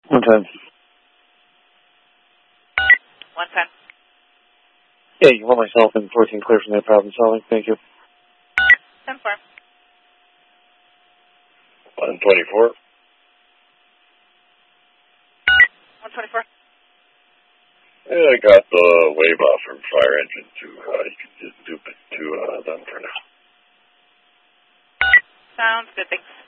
110. 110. Yeah, you want myself and 14 clear from that problem solving. Thank you. 10-4. 124. 124. Yeah, I got the wave off from fire engine to, you can just dupe it to them for now. Sounds good, thanks.